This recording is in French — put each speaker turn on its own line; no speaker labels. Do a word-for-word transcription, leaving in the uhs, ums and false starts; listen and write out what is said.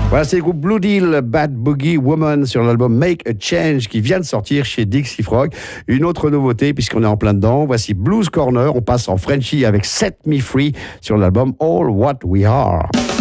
Voilà, c'est le groupe Blue Deal, Bad Boogie Woman sur l'album Make a Change qui vient de sortir chez Dixie Frog. Une autre nouveauté puisqu'on est en plein dedans. Voici Blues Corner. On passe en Frenchie avec Set Me Free sur l'album All What We Are.